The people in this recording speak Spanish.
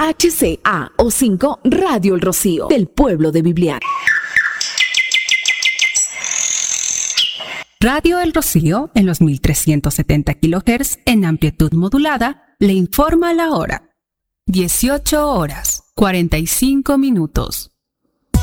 HCAO5 Radio El Rocío, del pueblo de Bibliar. Radio El Rocío, en los 1370 kHz en amplitud modulada, le informa la hora. 18 horas, 45 minutos.